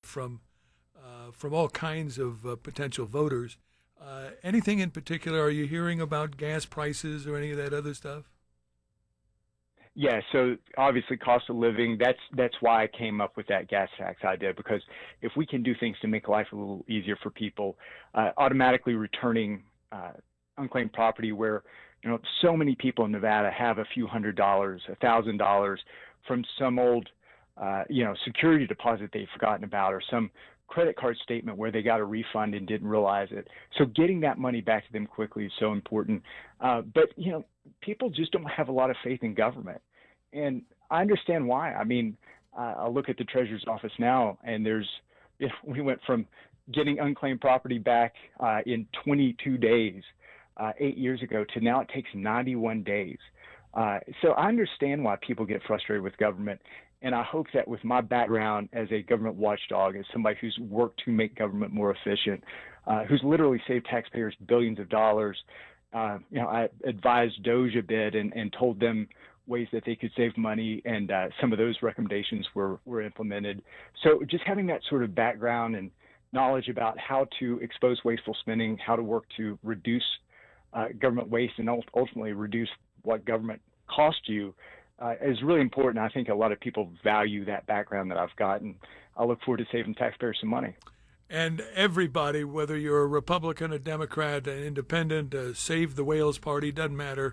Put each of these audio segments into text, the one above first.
from all kinds of potential voters. Anything in particular? Are you hearing about gas prices or any of that other stuff? Yeah, so obviously cost of living, that's why I came up with that gas tax idea, because if we can do things to make life a little easier for people, automatically returning unclaimed property where, so many people in Nevada have a few $100s, $1,000 from some old, security deposit they've forgotten about, or some credit card statement where they got a refund and didn't realize it. So getting that money back to them quickly is so important. But people just don't have a lot of faith in government. And I understand why. I mean, I look at the Treasurer's office now, and we went from getting unclaimed property back in 22 days 8 years ago to now it takes 91 days. So I understand why people get frustrated with government. And I hope that with my background as a government watchdog, as somebody who's worked to make government more efficient, who's literally saved taxpayers billions of dollars, I advised DOJ a bit and told them ways that they could save money, and some of those recommendations were implemented. So just having that sort of background and knowledge about how to expose wasteful spending, how to work to reduce government waste and ultimately reduce what government costs you is really important. I think a lot of people value that background that I've gotten. I look forward to saving taxpayers some money. And everybody, whether you're a Republican, a Democrat, an independent, Save the Whales Party, doesn't matter.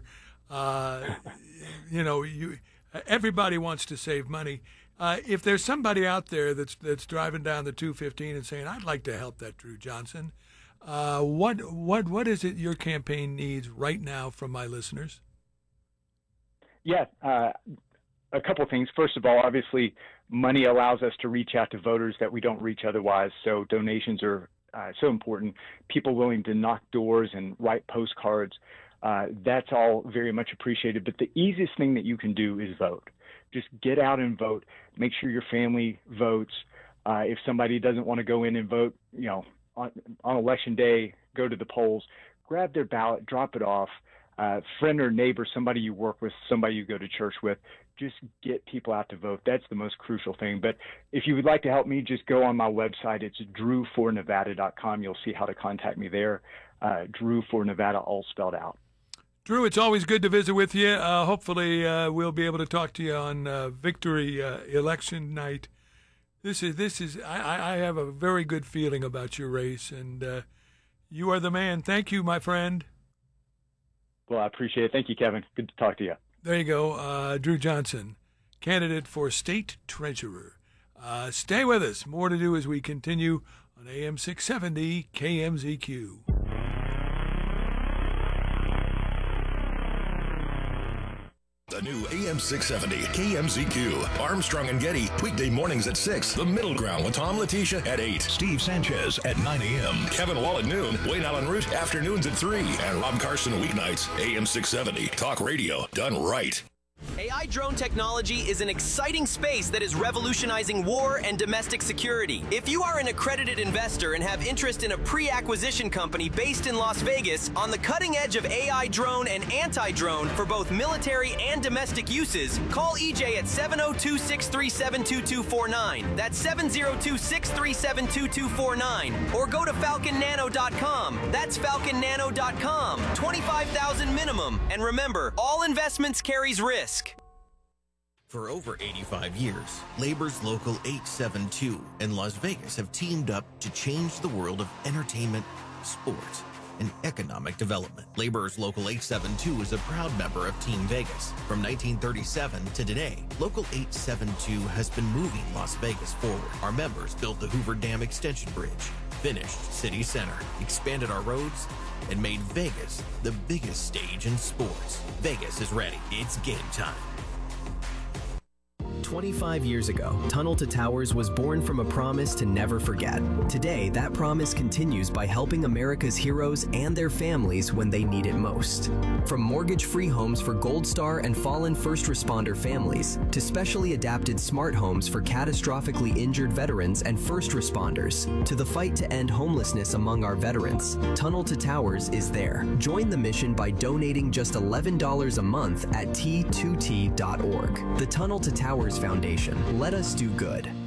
Everybody wants to save money. If there's somebody out there that's driving down the 215 and saying, "I'd like to help that Drew Johnson," what is it your campaign needs right now from my listeners? Yeah, a couple of things. First of all, obviously, money allows us to reach out to voters that we don't reach otherwise. So donations are so important. People willing to knock doors and write postcards, that's all very much appreciated. But the easiest thing that you can do is vote. Just get out and vote. Make sure your family votes. If somebody doesn't want to go in and vote, on election day, go to the polls, grab their ballot, drop it off. Friend or neighbor, somebody you work with, somebody you go to church with, just get people out to vote. That's the most crucial thing. But if you would like to help me, just go on my website. It's drewfornevada.com. You'll see how to contact me there. Drew for Nevada, all spelled out. Drew, it's always good to visit with you. Hopefully we'll be able to talk to you on victory election night. I have a very good feeling about your race, and you are the man. Thank you, my friend. Well, I appreciate it. Thank you, Kevin. Good to talk to you. There you go. Drew Johnson, candidate for state treasurer. Stay with us. More to do as we continue on AM 670 KMZQ. The new AM 670 KMZQ. Armstrong and Getty, weekday mornings at 6. The Middle Ground with Tom Letitia at 8. Steve Sanchez at 9 a.m. Kevin Wall at noon. Wayne Allen Root afternoons at 3. And Rob Carson weeknights. AM 670. Talk radio done right. AI drone technology is an exciting space that is revolutionizing war and domestic security. If you are an accredited investor and have interest in a pre-acquisition company based in Las Vegas on the cutting edge of AI drone and anti-drone for both military and domestic uses, call EJ at 702-637-2249. That's 702-637-2249. Or go to falconnano.com. That's falconnano.com. $25,000 minimum. And remember, all investments carries risk. For over 85 years, Labor's Local 872 in Las Vegas have teamed up to change the world of entertainment, sports, and economic development. Labor's Local 872 is a proud member of Team Vegas. From 1937 to today, Local 872 has been moving Las Vegas forward. Our members built the Hoover Dam Extension Bridge, finished City Center, expanded our roads, and made Vegas the biggest stage in sports. Vegas is ready. It's game time. 25 years ago, Tunnel to Towers was born from a promise to never forget. Today, that promise continues by helping America's heroes and their families when they need it most. From mortgage-free homes for Gold Star and fallen first responder families, to specially adapted smart homes for catastrophically injured veterans and first responders, to the fight to end homelessness among our veterans, Tunnel to Towers is there. Join the mission by donating just $11 a month at T2T.org. The Tunnel to Towers Foundation. Let us do good.